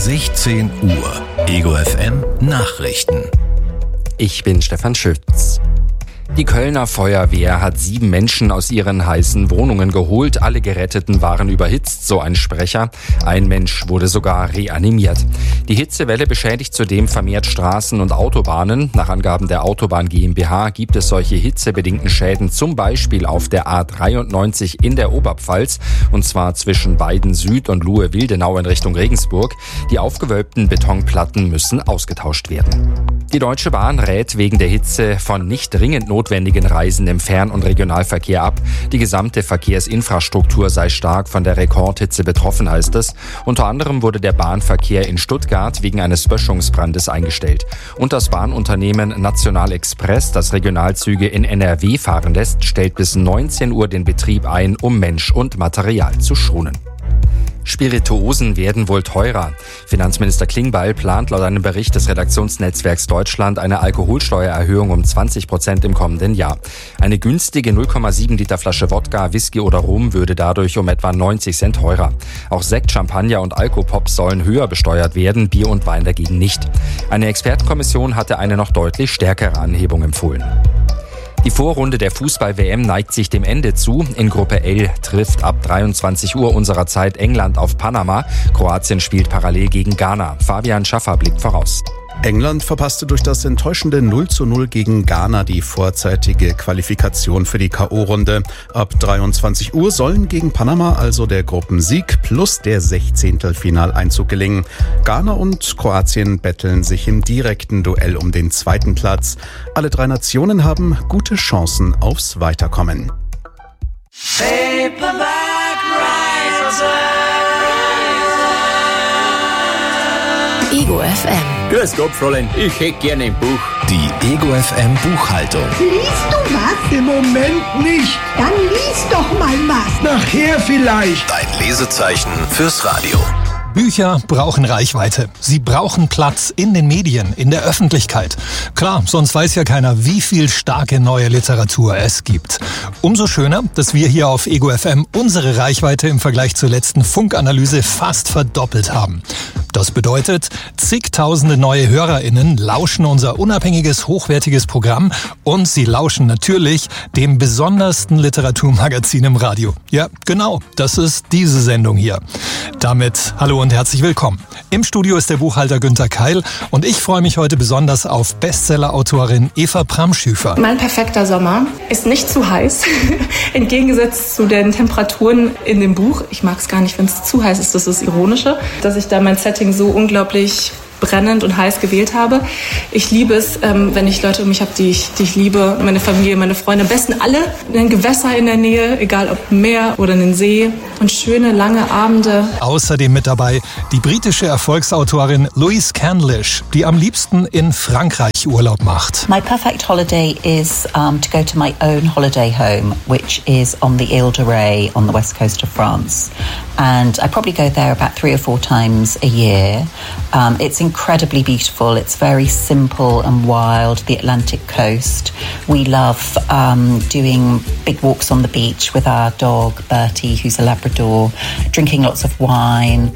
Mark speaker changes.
Speaker 1: 16 Uhr. Ego FM Nachrichten.
Speaker 2: Ich bin Stefan Schütz. Die Kölner Feuerwehr hat 7 Menschen aus ihren heißen Wohnungen geholt. Alle Geretteten waren überhitzt, so ein Sprecher. Ein Mensch wurde sogar reanimiert. Die Hitzewelle beschädigt zudem vermehrt Straßen und Autobahnen. Nach Angaben der Autobahn GmbH gibt es solche hitzebedingten Schäden zum Beispiel auf der A93 in der Oberpfalz, und zwar zwischen Weiden Süd und Luhe-Wildenau in Richtung Regensburg. Die aufgewölbten Betonplatten müssen ausgetauscht werden. Die Deutsche Bahn rät wegen der Hitze von nicht dringend notwendigen Reisen im Fern- und Regionalverkehr ab. Die gesamte Verkehrsinfrastruktur sei stark von der Rekordhitze betroffen, heißt es. Unter anderem wurde der Bahnverkehr in Stuttgart wegen eines Böschungsbrandes eingestellt. Und das Bahnunternehmen National Express, das Regionalzüge in NRW fahren lässt, stellt bis 19 Uhr den Betrieb ein, um Mensch und Material zu schonen. Spirituosen werden wohl teurer. Finanzminister Klingbeil plant laut einem Bericht des Redaktionsnetzwerks Deutschland eine Alkoholsteuererhöhung um 20% im kommenden Jahr. Eine günstige 0,7 Liter Flasche Wodka, Whisky oder Rum würde dadurch um etwa 90 Cent teurer. Auch Sekt, Champagner und Alkopops sollen höher besteuert werden, Bier und Wein dagegen nicht. Eine Expertenkommission hatte eine noch deutlich stärkere Anhebung empfohlen. Die Vorrunde der Fußball-WM neigt sich dem Ende zu. In Gruppe L trifft ab 23 Uhr unserer Zeit England auf Panama. Kroatien spielt parallel gegen Ghana. Fabian Schaffer blickt voraus.
Speaker 3: England verpasste durch das enttäuschende 0:0 gegen Ghana die vorzeitige Qualifikation für die K.O.-Runde. Ab 23 Uhr sollen gegen Panama also der Gruppensieg plus der 16. Finaleinzug gelingen. Ghana und Kroatien betteln sich im direkten Duell um den 2. Platz. Alle 3 Nationen haben gute Chancen aufs Weiterkommen.
Speaker 4: Ego FM.
Speaker 5: Grüß Gott, Fräulein. Ich hätte gerne ein Buch.
Speaker 1: Die Ego FM Buchhaltung.
Speaker 6: Liest du was?
Speaker 7: Im Moment nicht.
Speaker 6: Dann lies doch mal was.
Speaker 7: Nachher vielleicht.
Speaker 1: Dein Lesezeichen fürs Radio.
Speaker 8: Bücher brauchen Reichweite. Sie brauchen Platz in den Medien, in der Öffentlichkeit. Klar, sonst weiß ja keiner, wie viel starke neue Literatur es gibt. Umso schöner, dass wir hier auf Ego FM unsere Reichweite im Vergleich zur letzten Funkanalyse fast verdoppelt haben. Das bedeutet, zigtausende neue HörerInnen lauschen unser unabhängiges, hochwertiges Programm und sie lauschen natürlich dem besondersten Literaturmagazin im Radio. Ja, genau, das ist diese Sendung hier. Damit hallo und herzlich willkommen. Im Studio ist der Buchhalter Günther Keil und ich freue mich heute besonders auf Bestseller-Autorin Eva Pramschüfer.
Speaker 9: Mein perfekter Sommer ist nicht zu heiß, entgegengesetzt zu den Temperaturen in dem Buch. Ich mag es gar nicht, wenn es zu heiß ist, das ist das Ironische, dass ich da mein Setting so unglaublich brennend und heiß gewählt habe. Ich liebe es, wenn ich Leute um mich habe, die ich liebe, meine Familie, meine Freunde, am besten alle, ein Gewässer in der Nähe, egal ob Meer oder einen See und schöne lange Abende.
Speaker 8: Außerdem mit dabei die britische Erfolgsautorin Louise Candlish, die am liebsten in Frankreich Urlaub macht.
Speaker 10: My perfect holiday is to go to my own holiday home, which is on the Ile de Ré on the west coast of France. And I probably go there about 3 or 4 times a year. It's incredibly beautiful. It's very simple and wild, the Atlantic coast. We love doing big walks on the beach with our dog, Bertie, who's a Labrador, drinking lots of wine.